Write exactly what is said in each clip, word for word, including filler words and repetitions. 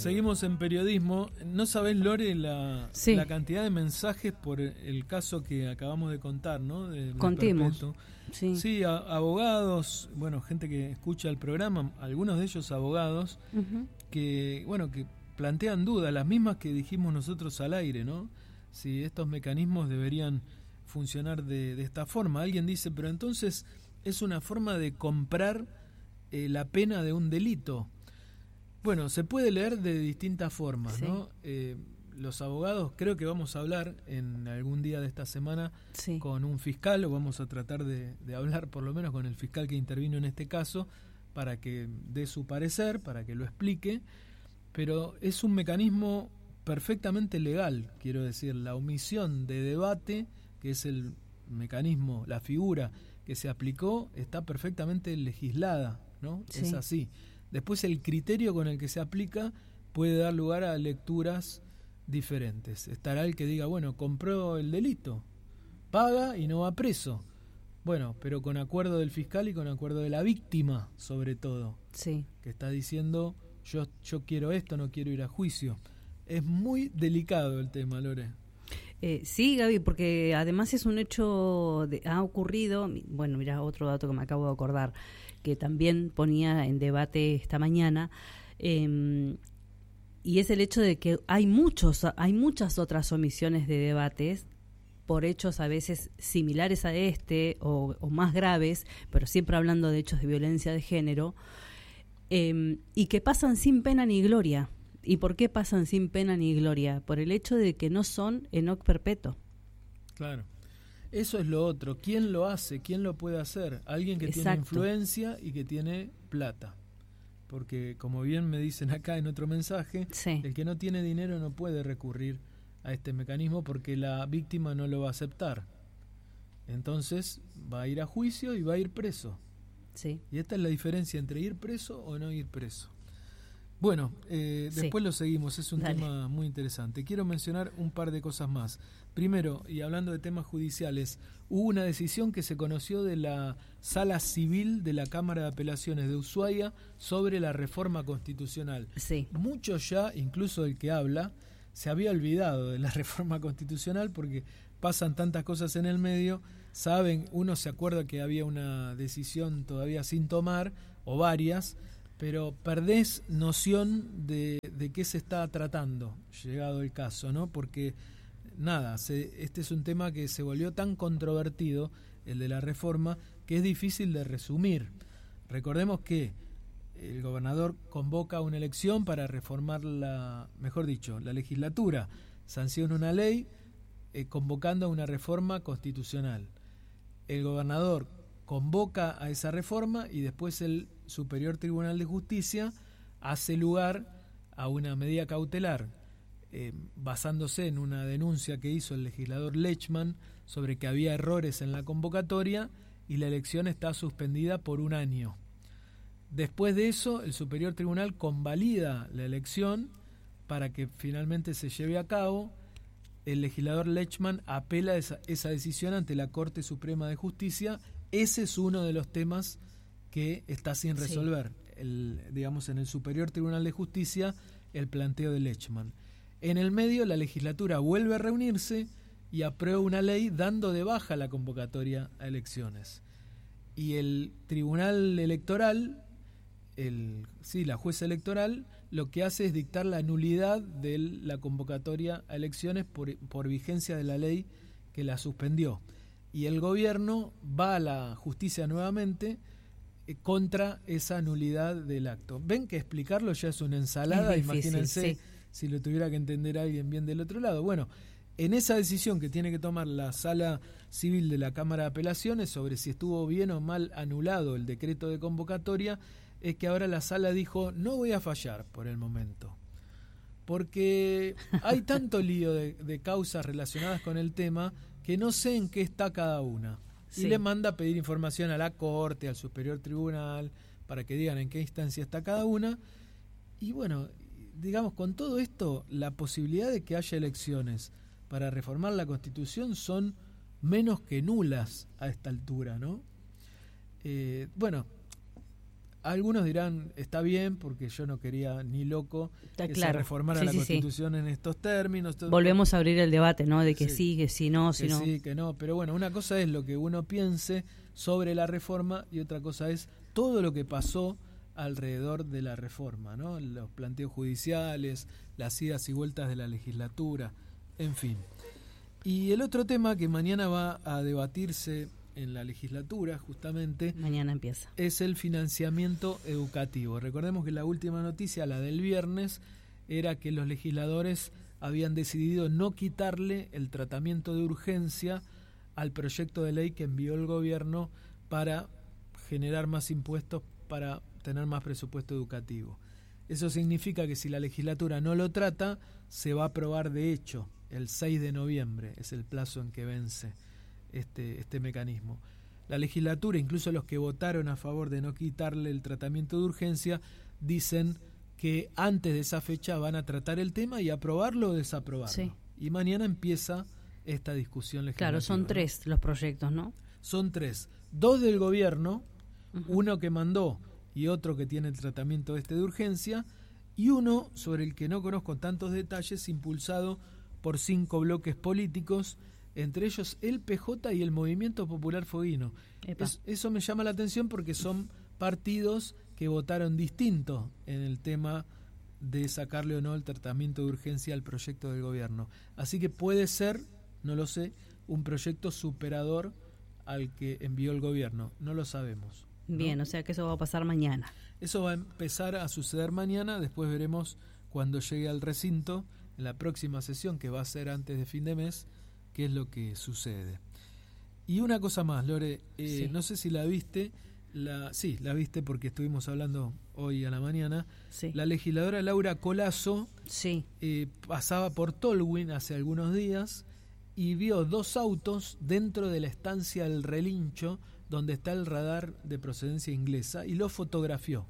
seguimos en periodismo. No sabés, Lore, la, sí. la cantidad de mensajes por el caso que acabamos de contar, ¿no? De, de Contimos. Perpetuo. Sí, sí a, abogados, bueno, gente que escucha el programa, algunos de ellos abogados, uh-huh. que, bueno, que plantean dudas, las mismas que dijimos nosotros al aire, ¿no? Si estos mecanismos deberían funcionar de, de esta forma. Alguien dice, pero entonces es una forma de comprar eh, la pena de un delito. Bueno, se puede leer de distintas formas, sí. ¿no? Eh, los abogados, creo que vamos a hablar en algún día de esta semana sí. con un fiscal, o vamos a tratar de, de hablar por lo menos con el fiscal que intervino en este caso, para que dé su parecer, para que lo explique, pero es un mecanismo perfectamente legal, quiero decir, la omisión de debate, que es el mecanismo, la figura que se aplicó, está perfectamente legislada, ¿no? Sí. Es así. Después el criterio con el que se aplica puede dar lugar a lecturas diferentes. Estará el que diga, bueno, compró el delito, paga y no va preso. Bueno, pero con acuerdo del fiscal y con acuerdo de la víctima, sobre todo. Sí. Que está diciendo, yo, yo quiero esto, no quiero ir a juicio. Es muy delicado el tema, Lore. Eh, sí, Gaby, porque además es un hecho, de, ha ocurrido, bueno, mira, otro dato que me acabo de acordar, que también ponía en debate esta mañana, eh, y es el hecho de que hay muchos, hay muchas otras omisiones de debates por hechos a veces similares a este o, o más graves, pero siempre hablando de hechos de violencia de género, eh, y que pasan sin pena ni gloria. ¿Y por qué pasan sin pena ni gloria? Por el hecho de que no son en hoc perpetuo. Claro. Eso es lo otro. ¿Quién lo hace? ¿Quién lo puede hacer? Alguien que Exacto. tiene influencia y que tiene plata. Porque, como bien me dicen acá en otro mensaje, sí. el que no tiene dinero no puede recurrir a este mecanismo porque la víctima no lo va a aceptar. Entonces va a ir a juicio y va a ir preso. Sí. Y esta es la diferencia entre ir preso o no ir preso. Bueno, eh, después sí. lo seguimos, es un Dale. tema muy interesante. Quiero mencionar un par de cosas más. Primero, y hablando de temas judiciales, hubo una decisión que se conoció de la Sala Civil de la Cámara de Apelaciones de Ushuaia sobre la reforma constitucional. Sí. Muchos ya, incluso el que habla, se había olvidado de la reforma constitucional porque pasan tantas cosas en el medio. Saben, uno se acuerda que había una decisión todavía sin tomar, o varias, pero perdés noción de, de qué se está tratando, llegado el caso, ¿no? Porque, nada, se, este es un tema que se volvió tan controvertido, el de la reforma, que es difícil de resumir. Recordemos que el gobernador convoca una elección para reformar la, mejor dicho, la legislatura, sanciona una ley eh, convocando a una reforma constitucional. El gobernador convoca a esa reforma y después el Superior Tribunal de Justicia hace lugar a una medida cautelar eh, basándose en una denuncia que hizo el legislador Lechman sobre que había errores en la convocatoria y la elección está suspendida por un año. Después de eso, el Superior Tribunal convalida la elección para que finalmente se lleve a cabo. El legislador Lechman apela esa, esa decisión ante la Corte Suprema de Justicia. Ese es uno de los temas que está sin resolver. Sí. El, digamos, en el Superior Tribunal de Justicia, el planteo de Lechman. En el medio, la legislatura vuelve a reunirse y aprueba una ley dando de baja la convocatoria a elecciones. Y el Tribunal Electoral, el, sí, la jueza electoral, lo que hace es dictar la nulidad de la convocatoria a elecciones por, por vigencia de la ley que la suspendió. Y el gobierno va a la justicia nuevamente eh, contra esa nulidad del acto. Ven que explicarlo ya es una ensalada, es difícil, imagínense sí. si lo tuviera que entender alguien bien del otro lado. Bueno, en esa decisión que tiene que tomar la Sala Civil de la Cámara de Apelaciones sobre si estuvo bien o mal anulado el decreto de convocatoria, es que ahora la Sala dijo, no voy a fallar por el momento, porque hay tanto lío de, de causas relacionadas con el tema que no sé en qué está cada una. Sí. Y le manda a pedir información a la Corte, al Superior Tribunal, para que digan en qué instancia está cada una. Y bueno, digamos, con todo esto, la posibilidad de que haya elecciones para reformar la Constitución son menos que nulas a esta altura, ¿no? Eh, bueno, algunos dirán, está bien, porque yo no quería ni loco Está que claro. se reformara Sí, la sí, Constitución sí. en estos términos. Todo, Volvemos a abrir el debate, ¿no? De que sí, sí que sí, no, que si no. sí, que no. Pero bueno, una cosa es lo que uno piense sobre la reforma y otra cosa es todo lo que pasó alrededor de la reforma, ¿no? Los planteos judiciales, las idas y vueltas de la legislatura, en fin. Y el otro tema que mañana va a debatirse en la legislatura, justamente, Mañana empieza. es el financiamiento educativo. Recordemos que la última noticia, la del viernes, era que los legisladores habían decidido no quitarle el tratamiento de urgencia al proyecto de ley que envió el gobierno para generar más impuestos, para tener más presupuesto educativo. Eso significa que si la legislatura no lo trata, se va a aprobar de hecho el seis de noviembre, es el plazo en que vence este, este mecanismo. La legislatura, incluso los que votaron a favor de no quitarle el tratamiento de urgencia, dicen que antes de esa fecha van a tratar el tema y aprobarlo o desaprobarlo. Sí. Y mañana empieza esta discusión legislativa. Claro, son ¿no? tres los proyectos, ¿no? Son tres. Dos del gobierno, Uh-huh. uno que mandó y otro que tiene el tratamiento este de urgencia, y uno sobre el que no conozco tantos detalles, impulsado por cinco bloques políticos, entre ellos el P J y el Movimiento Popular Foguino. Es, eso me llama la atención porque son partidos que votaron distinto en el tema de sacarle o no el tratamiento de urgencia al proyecto del gobierno. Así que puede ser, no lo sé, un proyecto superador al que envió el gobierno. No lo sabemos, ¿no? Bien, o sea que eso va a pasar mañana. Eso va a empezar a suceder mañana, después veremos cuando llegue al recinto, en la próxima sesión, que va a ser antes de fin de mes, qué es lo que sucede. Y una cosa más, Lore, eh, Sí. no sé si la viste, la, sí, la viste porque estuvimos hablando hoy a la mañana, Sí. la legisladora Laura Colasso Sí. eh, pasaba por Tolwyn hace algunos días y vio dos autos dentro de la estancia del Relincho, donde está el radar de procedencia inglesa, y lo fotografió.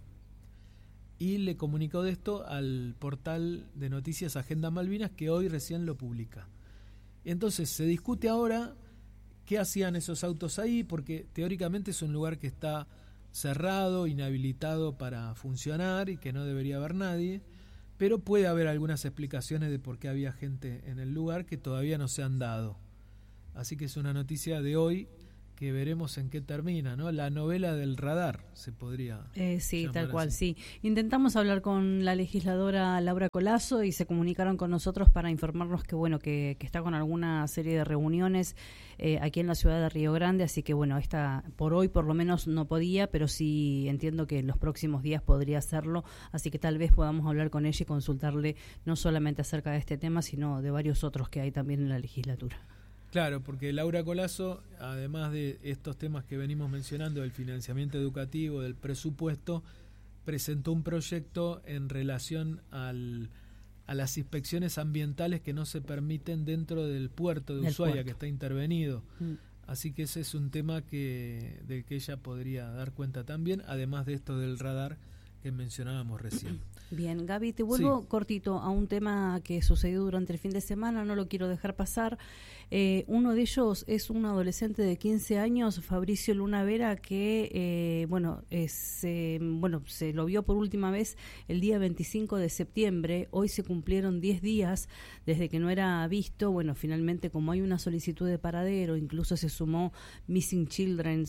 Y le comunicó de esto al portal de noticias Agenda Malvinas, que hoy recién lo publica. Entonces se discute ahora qué hacían esos autos ahí, porque teóricamente es un lugar que está cerrado, inhabilitado para funcionar y que no debería haber nadie, pero puede haber algunas explicaciones de por qué había gente en el lugar que todavía no se han dado. Así que es una noticia de hoy que veremos en qué termina, ¿no? La novela del radar se podría Eh, sí, llamar tal cual, así. sí. Intentamos hablar con la legisladora Laura Colasso y se comunicaron con nosotros para informarnos que bueno que, que está con alguna serie de reuniones eh, aquí en la ciudad de Río Grande, así que bueno, esta por hoy por lo menos no podía, pero sí entiendo que en los próximos días podría hacerlo, así que tal vez podamos hablar con ella y consultarle no solamente acerca de este tema, sino de varios otros que hay también en la legislatura. Claro, porque Laura Colasso, además de estos temas que venimos mencionando, del financiamiento educativo, del presupuesto, presentó un proyecto en relación al, a las inspecciones ambientales que no se permiten dentro del puerto de Del Ushuaia, puerto. que está intervenido. Mm. Así que ese es un tema que del que ella podría dar cuenta también, además de esto del radar que mencionábamos recién. Bien, Gaby, te vuelvo Sí. cortito a un tema que sucedió durante el fin de semana, no lo quiero dejar pasar. Eh, uno de ellos es un adolescente de quince años, Fabricio Luna Vera, que eh, bueno, es, eh, bueno, se lo vio por última vez el día veinticinco de septiembre. Hoy se cumplieron diez días desde que no era visto. Bueno, finalmente, como hay una solicitud de paradero, incluso se sumó Missing Children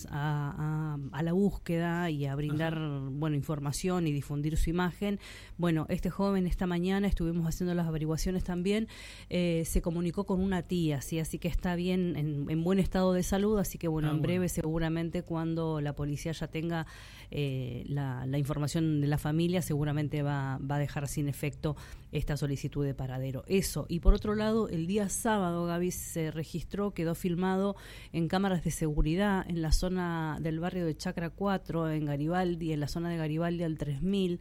a, a, a la búsqueda y a brindar bueno información y difundir su imagen. Bueno, este joven esta mañana estuvimos haciendo las averiguaciones también, eh, se comunicó con una tía, ¿sí? Así que está bien, en, en buen estado de salud, así que bueno, Ah, en breve bueno. seguramente cuando la policía ya tenga eh, la, la información de la familia, seguramente va, va a dejar sin efecto esta solicitud de paradero. Eso, y por otro lado, el día sábado, Gaby, se registró, quedó filmado en cámaras de seguridad en la zona del barrio de Chacra cuatro, en Garibaldi, en la zona de Garibaldi al tres mil,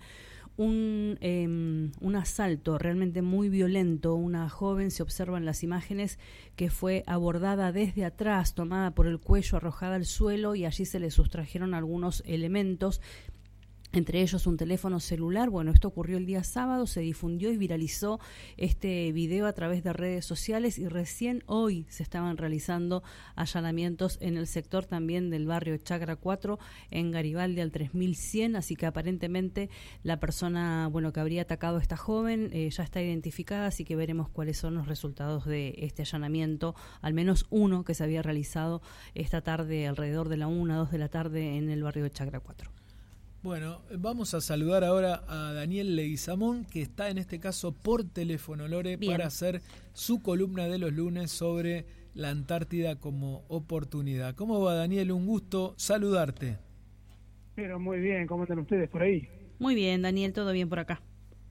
Un, eh, un asalto realmente muy violento. Una joven, se observa en las imágenes, que fue abordada desde atrás, tomada por el cuello, arrojada al suelo, y allí se le sustrajeron algunos elementos. entre ellos un teléfono celular. Bueno, esto ocurrió el día sábado, se difundió y viralizó este video a través de redes sociales y recién hoy se estaban realizando allanamientos en el sector también del barrio Chacra cuatro, en Garibaldi al tres mil cien, así que aparentemente la persona, bueno, que habría atacado a esta joven eh, ya está identificada, así que veremos cuáles son los resultados de este allanamiento, al menos uno que se había realizado esta tarde alrededor de la una, dos de la tarde en el barrio de Chacra cuatro. Bueno, vamos a saludar ahora a Daniel Leguizamón, que está en este caso por teléfono, Lore, Bien. para hacer su columna de los lunes sobre la Antártida como oportunidad. ¿Cómo va, Daniel? Un gusto saludarte. Pero muy bien, ¿cómo están ustedes por ahí? Muy bien, Daniel, todo bien por acá.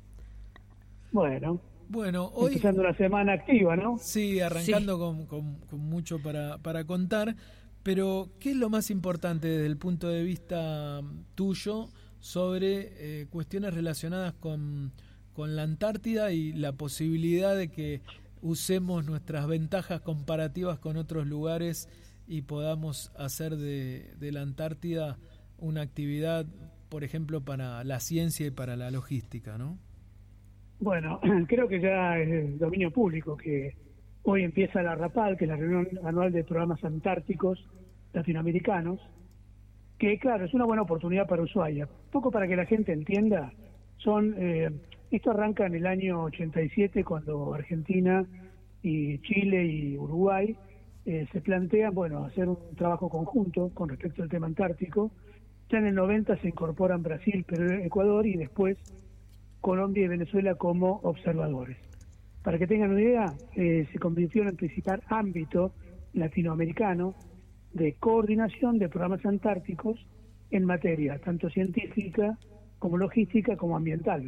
Bueno, bueno hoy empezando la semana activa, ¿no? Sí, arrancando sí. Con, con, con mucho para, para contar. Pero, ¿qué es lo más importante desde el punto de vista tuyo sobre eh, cuestiones relacionadas con, con la Antártida y la posibilidad de que usemos nuestras ventajas comparativas con otros lugares y podamos hacer de, de la Antártida una actividad, por ejemplo, para la ciencia y para la logística, ¿no? Bueno, creo que ya es dominio público que hoy empieza la RAPAL, que es la reunión anual de programas antárticos latinoamericanos, que claro, es una buena oportunidad para Ushuaia. Un poco para que la gente entienda, son eh, esto arranca en el año ochenta y siete, cuando Argentina y Chile y Uruguay eh, se plantean, bueno, hacer un trabajo conjunto con respecto al tema antártico. Ya en el noventa se incorporan Brasil, Perú, Ecuador y después Colombia y Venezuela como observadores. Para que tengan una idea, eh, se convirtió en el principal ámbito latinoamericano de coordinación de programas antárticos en materia tanto científica como logística como ambiental.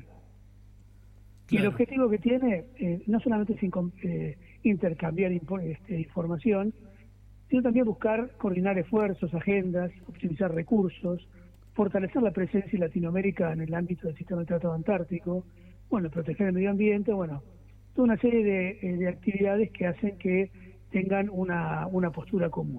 Claro. Y el objetivo que tiene eh, no solamente es eh, intercambiar impo este, información, sino también buscar coordinar esfuerzos, agendas, optimizar recursos, fortalecer la presencia de Latinoamérica en el ámbito del sistema de tratado antártico, bueno, proteger el medio ambiente, bueno, toda una serie de, de actividades que hacen que tengan una, una postura común.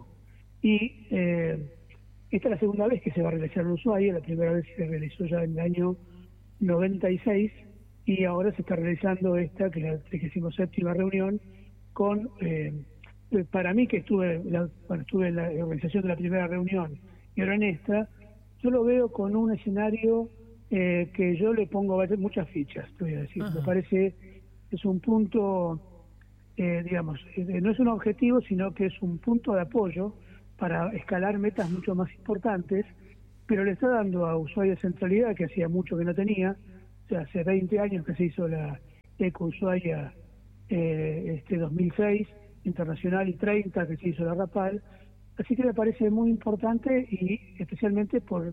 Y eh, esta es la segunda vez que se va a realizar en Ushuaia, la primera vez se realizó ya en el año noventa y seis y ahora se está realizando esta, que es la trigésima séptima reunión, con, eh, para mí que estuve, la, bueno, estuve en la organización de la primera reunión y ahora en esta, yo lo veo con un escenario eh, que yo le pongo muchas fichas, te voy a decir. Ajá. Me parece es un punto, eh, digamos, eh, no es un objetivo, sino que es un punto de apoyo para escalar metas mucho más importantes, pero le está dando a Ushuaia centralidad, que hacía mucho que no tenía. O sea, hace veinte años que se hizo la Eco Ushuaia eh, este dos mil seis, internacional, y treinta que se hizo la RAPAL. Así que me parece muy importante y especialmente por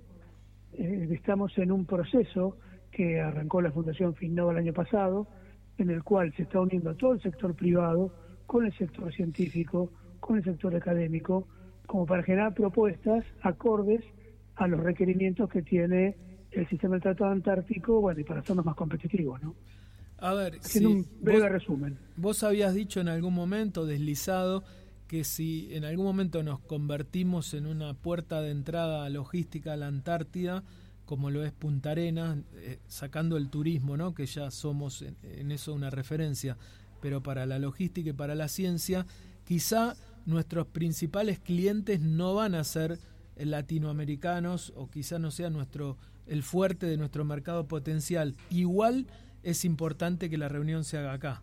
eh, estamos en un proceso que arrancó la Fundación Finnova el año pasado, en el cual se está uniendo todo el sector privado con el sector científico, con el sector académico, como para generar propuestas acordes a los requerimientos que tiene el sistema del Tratado Antártico, bueno, y para hacernos más competitivos, ¿no? A ver, haciendo si un breve vos, resumen. Vos habías dicho en algún momento, deslizado, que si en algún momento nos convertimos en una puerta de entrada logística a la Antártida, como lo es Punta Arenas, eh, sacando el turismo, ¿no?, que ya somos en, en eso una referencia, pero para la logística y para la ciencia, quizá nuestros principales clientes no van a ser latinoamericanos, o quizá no sea nuestro el fuerte de nuestro mercado potencial. Igual es importante que la reunión se haga acá.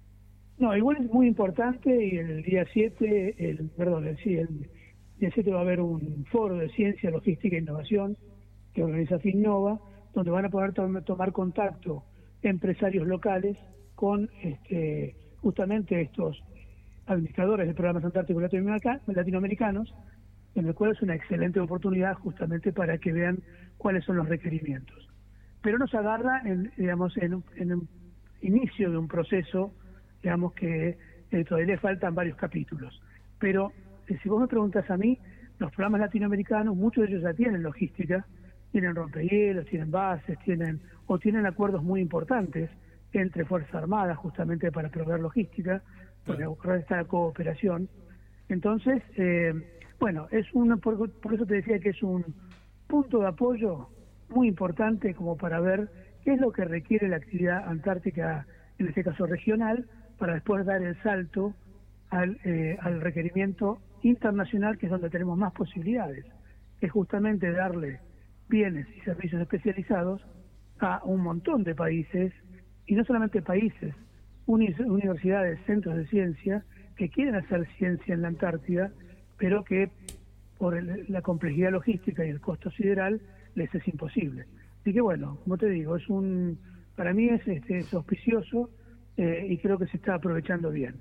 No, igual es muy importante, y el día siete, el, perdón, el, sí, el día siete va a haber un foro de ciencia, logística e innovación que organiza Finnova, donde van a poder to tomar contacto empresarios locales con este, justamente estos administradores de programas antárticos latinoamericanos, en el cual es una excelente oportunidad justamente para que vean cuáles son los requerimientos. Pero nos agarra, en, digamos, en un, en un inicio de un proceso, digamos que eh, todavía le faltan varios capítulos. Pero eh, si vos me preguntas a mí, los programas latinoamericanos, muchos de ellos ya tienen logística, tienen rompehielos, tienen bases, tienen o tienen acuerdos muy importantes entre Fuerzas Armadas justamente para proveer logística, porque ahora está la cooperación. Entonces, eh, bueno, es un, por, por eso te decía que es un punto de apoyo muy importante como para ver qué es lo que requiere la actividad antártica, en este caso regional, para después dar el salto al, eh, al requerimiento internacional, que es donde tenemos más posibilidades, que es justamente darle bienes y servicios especializados a un montón de países, y no solamente países, uni- universidades, centros de ciencia, que quieren hacer ciencia en la Antártida, pero que por el, la complejidad logística y el costo sideral les es imposible. Así que bueno, como te digo, es un para mí es, este, es auspicioso eh, y creo que se está aprovechando bien.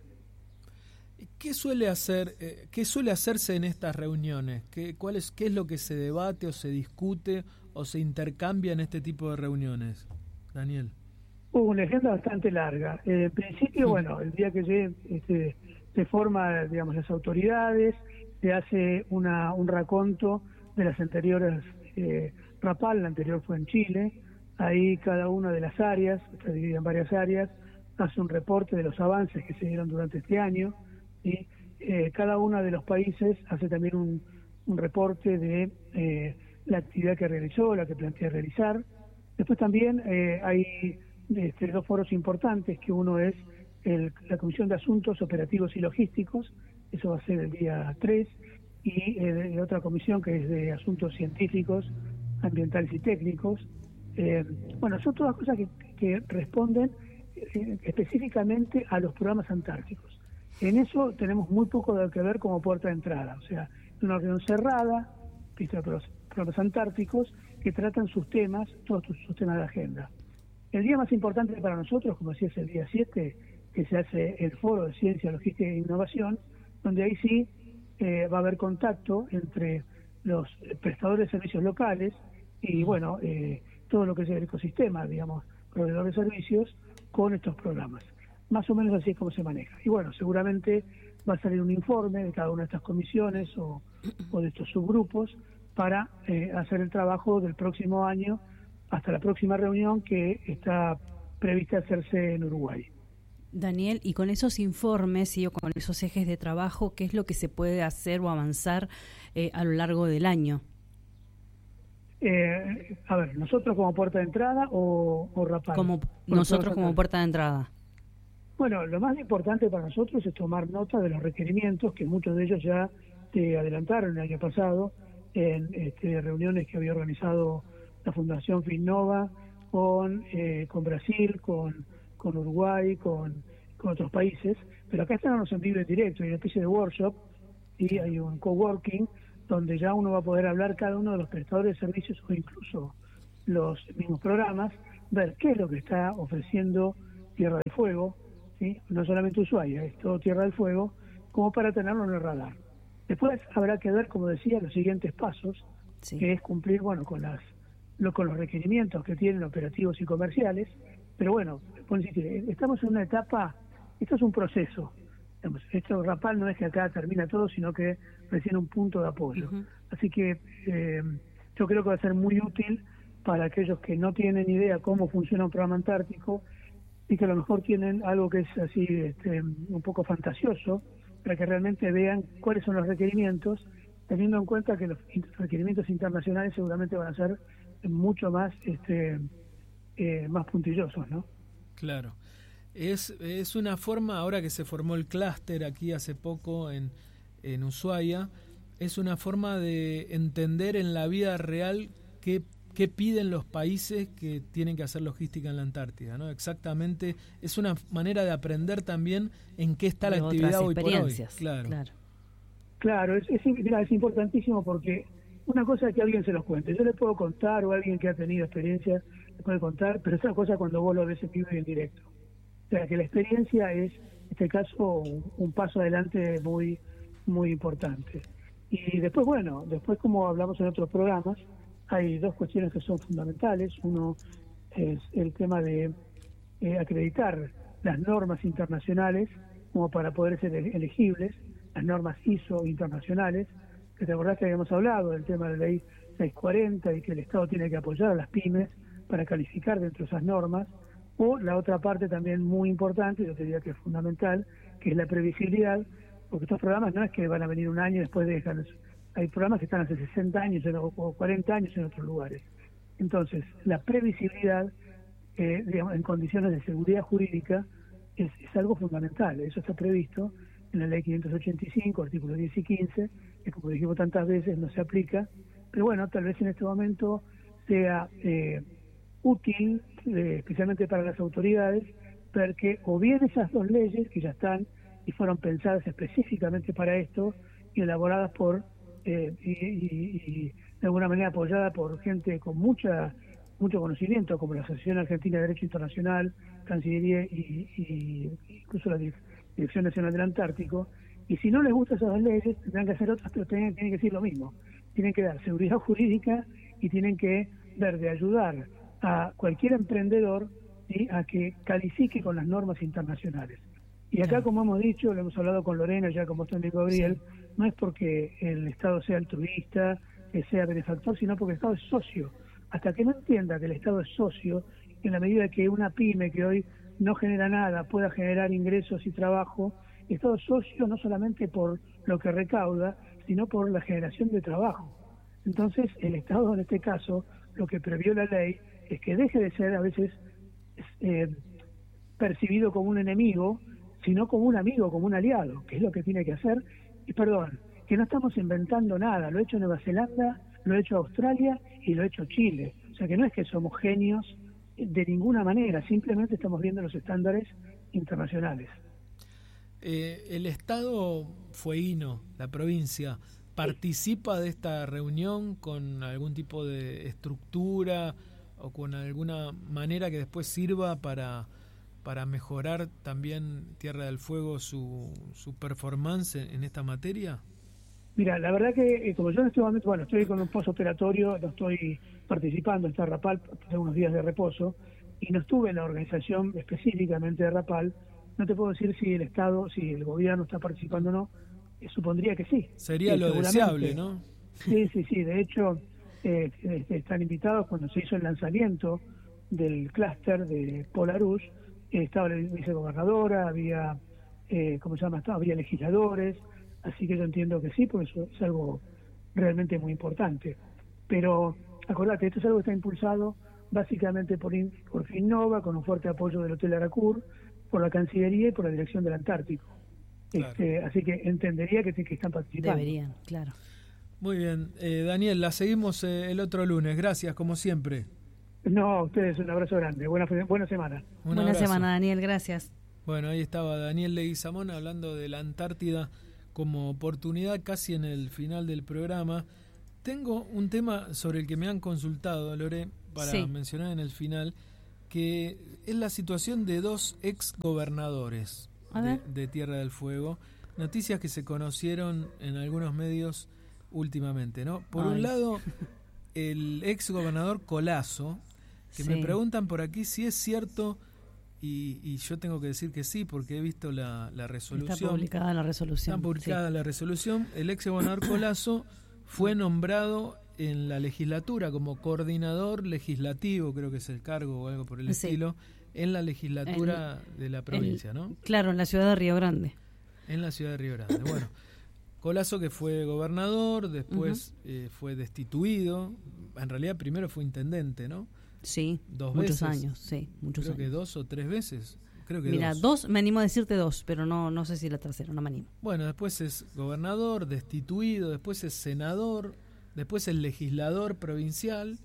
¿Qué suele hacer, eh, qué suele hacerse en estas reuniones? ¿Qué, cuál es, ¿Qué es lo que se debate o se discute o se intercambia en este tipo de reuniones? Daniel. Hubo una agenda bastante larga. Eh, en principio, bueno, el día que llegue, este, se forma, digamos, las autoridades, se hace una, un raconto de las anteriores eh, RAPAL, la anterior fue en Chile, ahí cada una de las áreas, está dividida en varias áreas, hace un reporte de los avances que se dieron durante este año, y eh, cada uno de los países hace también un, un reporte de eh, la actividad que realizó, la que plantea realizar. Después también eh, hay este, dos foros importantes, que uno es el, la Comisión de Asuntos Operativos y Logísticos, eso va a ser el día tres, y eh, otra comisión que es de Asuntos Científicos, Ambientales y Técnicos. Eh, bueno, son todas cosas que, que responden eh, específicamente a los programas antárticos. En eso tenemos muy poco de que ver como puerta de entrada, o sea, es una reunión cerrada, visto los programas antárticos, que tratan sus temas, todos sus temas de agenda. El día más importante para nosotros, como decía, es el día siete, que se hace el Foro de Ciencia, Logística e Innovación, donde ahí sí eh, va a haber contacto entre los prestadores de servicios locales y, bueno, eh, todo lo que es el ecosistema, digamos, proveedor de servicios, con estos programas. Más o menos así es como se maneja. Y bueno, seguramente va a salir un informe de cada una de estas comisiones o, o de estos subgrupos para eh, hacer el trabajo del próximo año hasta la próxima reunión, que está prevista hacerse en Uruguay. Daniel, y con esos informes y o con esos ejes de trabajo, ¿qué es lo que se puede hacer o avanzar eh, a lo largo del año? Eh, a ver, ¿nosotros como puerta de entrada o, o RAPAL? Como, nosotros como puerta de entrada. Bueno, lo más importante para nosotros es tomar nota de los requerimientos, que muchos de ellos ya te adelantaron el año pasado en este, reuniones que había organizado la Fundación Finnova con, eh, con Brasil, con, con Uruguay, con, con otros países, pero acá estamos en vivo en directo, hay una especie de workshop y hay un coworking donde ya uno va a poder hablar cada uno de los prestadores de servicios o incluso los mismos programas, ver qué es lo que está ofreciendo Tierra del Fuego, ¿sí? No solamente Ushuaia, es todo Tierra del Fuego, como para tenerlo en el radar. Después habrá que ver, como decía, los siguientes pasos, sí, que es cumplir, bueno, con las lo, con los requerimientos que tienen operativos y comerciales, pero bueno, estamos en una etapa, esto es un proceso, digamos, esto RAPAL no es que acá termina todo, sino que recién un punto de apoyo. Uh-huh. Así que eh, yo creo que va a ser muy útil para aquellos que no tienen idea cómo funciona un programa antártico y que a lo mejor tienen algo que es así este, un poco fantasioso, para que realmente vean cuáles son los requerimientos, teniendo en cuenta que los requerimientos internacionales seguramente van a ser mucho más este eh, más puntillosos, ¿no? Claro. Es, es una forma, ahora que se formó el clúster aquí hace poco en, en Ushuaia, es una forma de entender en la vida real qué, qué piden los países que tienen que hacer logística en la Antártida, ¿no? Exactamente, es una manera de aprender también en qué está de la actividad hoy por hoy. Claro, claro, claro es, es, mira, es importantísimo porque una cosa es que alguien se los cuente, yo le puedo contar, o alguien que ha tenido experiencia le puede contar, pero es otra cosa cuando vos lo ves en vivo y en directo. O sea, que la experiencia es, en este caso, un, un paso adelante muy muy importante. Y después, bueno, después como hablamos en otros programas, hay dos cuestiones que son fundamentales. Uno es el tema de eh, acreditar las normas internacionales como para poder ser elegibles, las normas I S O internacionales, que te acordás que habíamos hablado del tema de la ley seiscientos cuarenta y que el Estado tiene que apoyar a las pymes para calificar dentro de esas normas. O la otra parte también muy importante, yo te diría que es fundamental, que es la previsibilidad, porque estos programas no es que van a venir un año y después dejan. Hay programas que están hace sesenta años o cuarenta años en otros lugares. Entonces, la previsibilidad, eh, digamos, en condiciones de seguridad jurídica es, es algo fundamental. Eso está previsto en la ley quinientos ochenta y cinco, artículos diez y quince, que como dijimos tantas veces no se aplica, pero bueno, tal vez en este momento sea eh, útil, eh, especialmente para las autoridades, porque o bien esas dos leyes que ya están y fueron pensadas específicamente para esto y elaboradas por eh, y, y, y de alguna manera apoyada por gente con mucha mucho conocimiento, como la Asociación Argentina de Derecho Internacional, Cancillería y, y incluso la Dirección Nacional del Antártico, y si no les gustan esas dos leyes, tendrán que hacer otras, pero tienen, tienen que decir lo mismo. Tienen que dar seguridad jurídica y tienen que ver de ayudar a cualquier emprendedor, ¿sí?, a que califique con las normas internacionales. Y acá, como hemos dicho, lo hemos hablado con Lorena, ya con vos también, Gabriel, sí, no es porque el Estado sea altruista, que sea benefactor, sino porque el Estado es socio. Hasta que no entienda que el Estado es socio, en la medida que una pyme que hoy no genera nada pueda generar ingresos y trabajo, el Estado es socio no solamente por lo que recauda, sino por la generación de trabajo. Entonces, el Estado, en este caso, lo que previó la ley es que deje de ser a veces eh, percibido como un enemigo, sino como un amigo, como un aliado, que es lo que tiene que hacer. Y perdón, que no estamos inventando nada, lo ha hecho Nueva Zelanda, lo ha hecho Australia y lo ha hecho Chile. O sea que no es que somos genios de ninguna manera, simplemente estamos viendo los estándares internacionales. Eh, el Estado fueguino, la provincia, ¿participa de esta reunión con algún tipo de estructura o con alguna manera que después sirva para, para mejorar también Tierra del Fuego su, su performance en, en esta materia? Mira, la verdad que eh, como yo en este momento, bueno, estoy con un postoperatorio, no estoy participando en esta RAPAL, tengo unos días de reposo, y no estuve en la organización específicamente de RAPAL. No te puedo decir si el Estado, si el gobierno está participando o no, eh, supondría que sí. Sería eh, lo deseable, ¿no? Sí, sí, sí, de hecho eh, están invitados. Cuando se hizo el lanzamiento del clúster de Polarús, eh, estaba la vicegobernadora, había, eh, ¿cómo se llama? Estaba, había legisladores. Así que yo entiendo que sí, porque eso es algo realmente muy importante. Pero acordate, esto es algo que está impulsado básicamente por, por Finnova, con un fuerte apoyo del Hotel Aracur, por la Cancillería y por la Dirección del Antártico. Claro. Este, así que entendería que, que están participando. Deberían, claro. Muy bien. Eh, Daniel, la seguimos eh, el otro lunes. Gracias, como siempre. No, a ustedes un abrazo grande. Buena, buena semana. Un buena abrazo. semana, Daniel. Gracias. Bueno, ahí estaba Daniel Leguizamón hablando de la Antártida como oportunidad casi en el final del programa. Tengo un tema sobre el que me han consultado, Lore, para sí. mencionar en el final, que es la situación de dos ex gobernadores de, de Tierra del Fuego. Noticias que se conocieron en algunos medios últimamente, ¿no? Por Ay. un lado, el ex gobernador Colasso, que sí. me preguntan por aquí si es cierto. Y, y yo tengo que decir que sí, porque he visto la, la resolución. Está publicada la resolución. Está publicada sí. la resolución. El ex gobernador Colasso fue nombrado en la legislatura como coordinador legislativo, creo que es el cargo o algo por el sí. estilo, en la legislatura el, de la provincia, el, ¿no? Claro, en la ciudad de Río Grande. En la ciudad de Río Grande. Bueno, Colasso, que fue gobernador, después uh-huh. eh, fue destituido. En realidad primero fue intendente, ¿no? Sí, dos muchos veces. años, sí, muchos Creo años. que dos o tres veces. Creo que Mira, dos. dos, me animo a decirte dos, pero no no sé si la tercera, no me animo. Bueno, después es gobernador, destituido, después es senador, después es legislador provincial,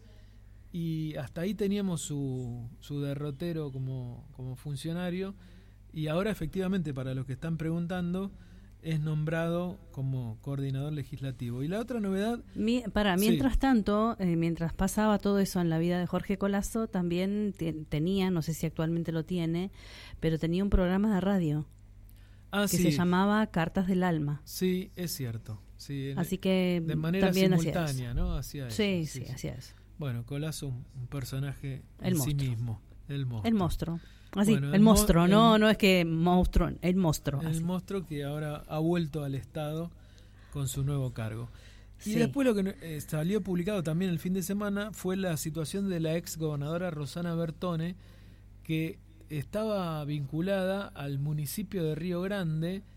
y hasta ahí teníamos su, su derrotero como, como funcionario, y ahora efectivamente, para los que están preguntando, es nombrado como coordinador legislativo. Y la otra novedad... Mi, para, mientras sí. tanto, eh, mientras pasaba todo eso en la vida de Jorge Colasso, también te, tenía, no sé si actualmente lo tiene, pero tenía un programa de radio ah, que sí. se llamaba Cartas del Alma. Sí, es cierto. Sí, Así que de manera también simultánea, hacía ¿no? Hacía eso. Sí, sí, sí, sí. hacía eso. Bueno, Colasso, un, un personaje el en monstruo. sí mismo. El monstruo. El monstruo. Así, bueno, el, el monstruo, mo- no el, no es que monstruo, el monstruo. El así. monstruo que ahora ha vuelto al Estado con su nuevo cargo. Y sí. después lo que eh, salió publicado también el fin de semana fue la situación de la ex gobernadora Rosana Bertone, que estaba vinculada al municipio de Río Grande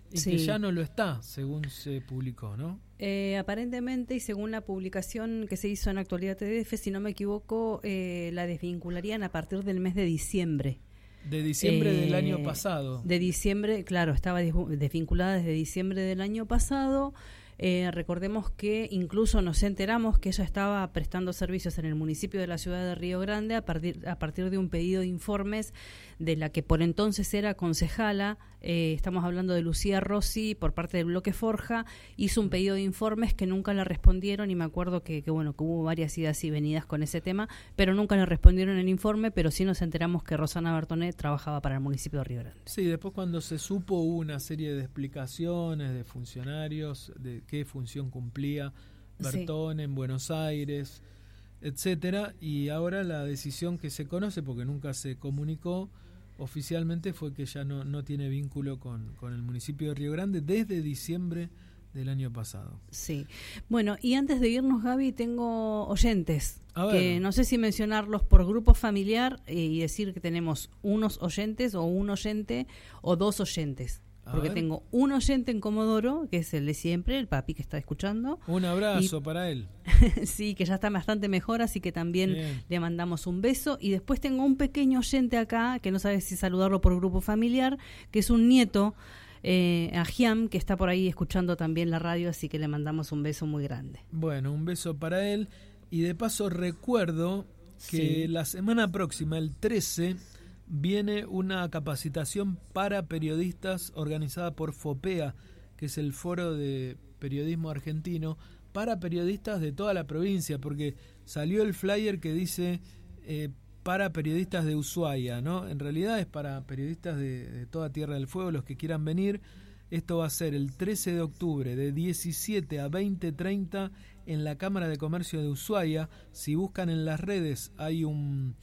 y sí. que ya no lo está, según se publicó, ¿no? Eh, aparentemente, y según la publicación que se hizo en Actualidad T D F, si no me equivoco, eh, la desvincularían a partir del mes de diciembre. De diciembre eh, del año pasado. De diciembre, claro, estaba desvinculada desde diciembre del año pasado. Eh, recordemos que incluso nos enteramos que ella estaba prestando servicios en el municipio de la ciudad de Río Grande a partir, a partir de un pedido de informes de la que por entonces era concejala. Eh, estamos hablando de Lucía Rossi, por parte del bloque Forja, hizo un pedido de informes que nunca le respondieron, y me acuerdo que, que bueno que hubo varias idas y venidas con ese tema, pero nunca le respondieron el informe, pero sí nos enteramos que Rosana Bertonet trabajaba para el municipio de Río Grande. Sí, después cuando se supo hubo una serie de explicaciones de funcionarios, de qué función cumplía Bertone sí. en Buenos Aires, etcétera, y ahora la decisión que se conoce, porque nunca se comunicó oficialmente, fue que ya no, no tiene vínculo con, con el municipio de Río Grande desde diciembre del año pasado. Sí. Bueno, y antes de irnos, Gaby, tengo oyentes, A que ver. no sé si mencionarlos por grupo familiar eh, y decir que tenemos unos oyentes o un oyente o dos oyentes. A Porque ver. tengo un oyente en Comodoro, que es el de siempre, el papi que está escuchando. Un abrazo y, para él. sí, que ya está bastante mejor, así que también Bien. le mandamos un beso. Y después tengo un pequeño oyente acá, que no sabe si saludarlo por grupo familiar, que es un nieto, eh, Ajiam, que está por ahí escuchando también la radio, así que le mandamos un beso muy grande. Bueno, un beso para él. Y de paso recuerdo que Sí. la semana próxima, el trece, viene una capacitación para periodistas organizada por FOPEA, que es el Foro de Periodismo Argentino, para periodistas de toda la provincia, porque salió el flyer que dice eh, para periodistas de Ushuaia, ¿no? En realidad es para periodistas de, de toda Tierra del Fuego, los que quieran venir. Esto va a ser el trece de octubre de diecisiete a veinte treinta en la Cámara de Comercio de Ushuaia. Si buscan en las redes hay un...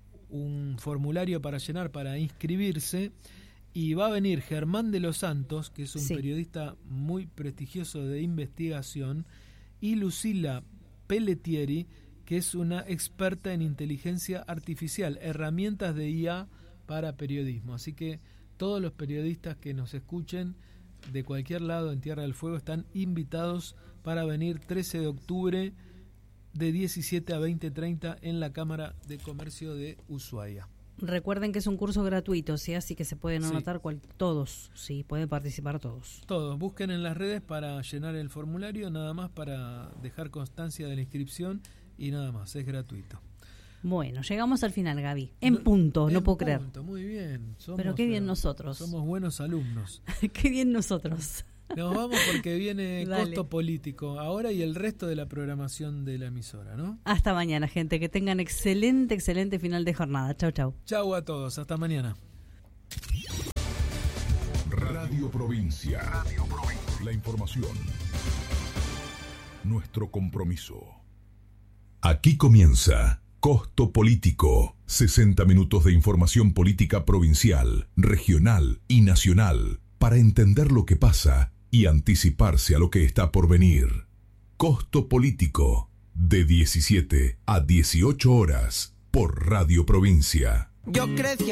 un formulario para llenar para inscribirse, y va a venir Germán de los Santos, que es un sí. periodista muy prestigioso de investigación, y Lucila Pelletieri, que es una experta en inteligencia artificial, herramientas de I A para periodismo. Así que todos los periodistas que nos escuchen de cualquier lado en Tierra del Fuego están invitados para venir trece de octubre de diecisiete a veinte treinta en la Cámara de Comercio de Ushuaia. Recuerden que es un curso gratuito, ¿sí? Así que se pueden Sí. anotar cual, todos, sí, pueden participar todos. Todos, busquen en las redes para llenar el formulario, nada más para dejar constancia de la inscripción y nada más, es gratuito. Bueno, llegamos al final, Gaby. En No, punto, no en puedo creer. punto, muy bien. Somos, Pero qué bien eh, nosotros. Somos buenos alumnos. Qué bien nosotros. Nos vamos porque viene Dale. Costo Político ahora y el resto de la programación de la emisora, ¿no? Hasta mañana, gente. Que tengan excelente, excelente final de jornada. Chau, chau. Chau a todos, hasta mañana. Radio Provincia. Radio Provincia. La información. Nuestro compromiso. Aquí comienza Costo Político. sesenta minutos de información política provincial, regional y nacional para entender lo que pasa y anticiparse a lo que está por venir. Costo Político, de diecisiete a dieciocho horas, por Radio Provincia. Yo crecí